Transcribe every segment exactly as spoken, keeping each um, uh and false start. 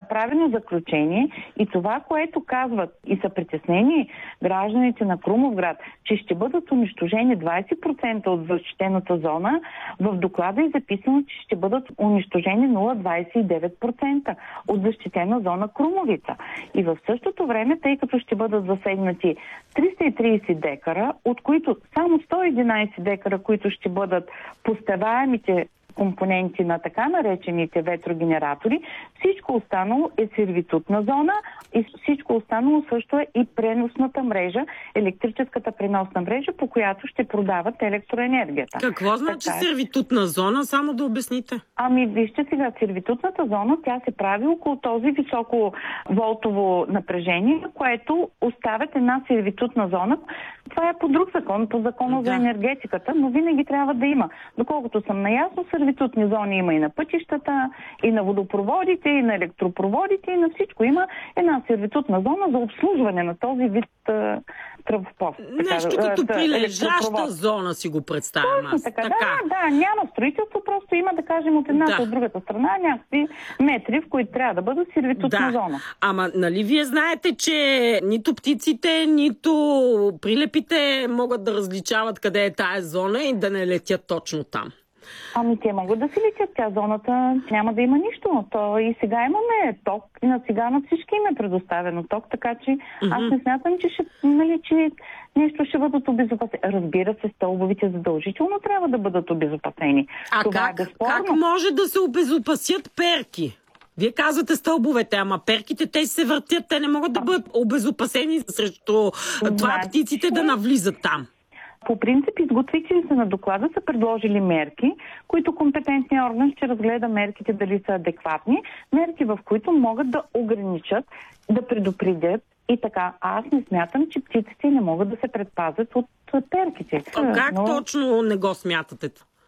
направено заключение и това, което казват и са притеснени гражданите на Крумовград, че ще бъдат унищожени двайсет процента от защитената зона, в доклада е записано, че ще бъдат унищожени нула цяло двайсет и девет процента от защитена зона Крумовица. И в същото време, тъй като ще бъдат засегнати триста и трийсет декара, от които само сто и единайсет декара, които ще бъдат поставяемите компоненти на така наречените ветрогенератори, всичко останало е сервитутна зона и всичко останало също е и преносната мрежа, електрическата преносна мрежа, по която ще продават електроенергията. Какво значи така... сервитутна зона? Само да обясните. Ами вижте сега, сервитутната зона, тя се прави около този високо волтово напрежение, което оставят една сервитутна зона. Това е по друг закон, по закона да. за енергетиката, но винаги трябва да има. Доколкото съм наясно, сервитутни зони има и на пътищата, и на водопроводите, и на електропроводите, и на всичко. Има една сервитутна зона за обслужване на този вид а, тръбопровод. Нещо така, като прилежаща зона си го представям аз. Така, така. Да, да, няма строителство, просто има, да кажем, от едната да. от другата страна някакви метри, в които трябва да бъдат сервитутна да. зона. Ама, нали вие знаете, че нито птиците, нито прилепите могат да различават къде е тая зона и да не летят точно там? Ами те могат да си летят. Тя зоната няма да има нищо. Но то и сега имаме ток. И на сега на всички им е предоставено ток, така че mm-hmm. аз не смятам, че, ще, нали, че нещо ще бъдат обезопасени. Разбира се, стълбовите задължително трябва да бъдат обезопасени. А Това как, е безспорно. как може да се обезопасят перки? Вие казвате стълбовете, ама перките те се въртят, те не могат да бъдат обезопасени срещу това значи... птиците да навлизат там. По принцип, изготвителите на доклада са предложили мерки, които компетентният орган ще разгледа мерките дали са адекватни, мерки в които могат да ограничат, да предупредят и така. Аз не смятам, че птиците не могат да се предпазят от перките. А как Но... точно не го смятате?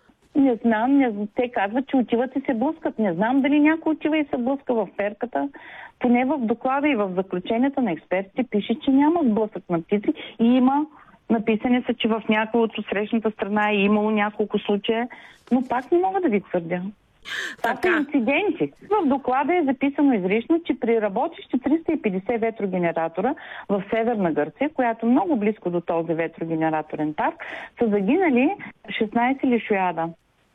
Не знам, не, те казват, че отиват и се блъскат. Не знам дали някой отива и се блъска в перката. Поне в доклада и в заключенията на експертите пише, че няма сблъсък на птици и има. Написани са, че в някои от срещната страна е имало няколко случая, но пак не мога да ви твърдя. Това са инциденти. В доклада е записано изрично, че при работещи триста и петдесет ветрогенератора в Северна Гърция, която много близко до този ветрогенераторен парк, са загинали шестнайсет лешояда.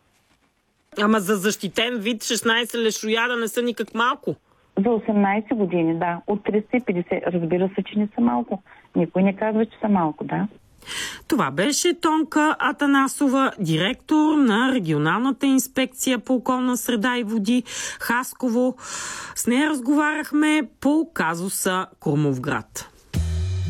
Ама за защитен вид шестнайсет лешояда не са никак малко. За осемнайсет години, да. От триста и петдесет. Разбира се, че не са малко. Никой не казва, че са малко, да. Това беше Тонка Атанасова, директор на Регионалната инспекция по околна среда и води Хасково. С нея разговаряхме по казуса Крумовград.